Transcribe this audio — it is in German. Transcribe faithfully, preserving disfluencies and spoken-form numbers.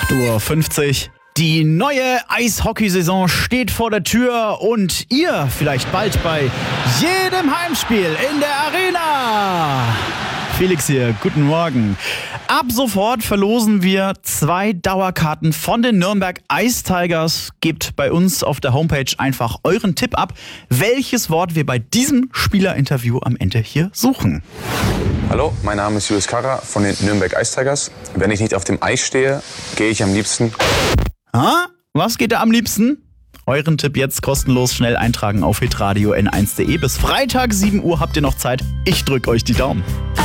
acht Uhr fünfzig. Die neue Eishockeysaison steht vor der Tür und ihr vielleicht bald bei jedem Heimspiel in der Arena. Felix hier, guten Morgen. Ab sofort verlosen wir zwei Dauerkarten von den Nürnberg Ice Tigers. Gebt bei uns auf der Homepage einfach euren Tipp ab, welches Wort wir bei diesem Spielerinterview am Ende hier suchen. Hallo, mein Name ist Julius Karra von den Nürnberg Ice Tigers. Wenn ich nicht auf dem Eis stehe, gehe ich am liebsten... Ah, was geht da am liebsten? Euren Tipp jetzt kostenlos schnell eintragen auf hitradio n eins punkt de. Bis Freitag sieben Uhr habt ihr noch Zeit. Ich drück euch die Daumen.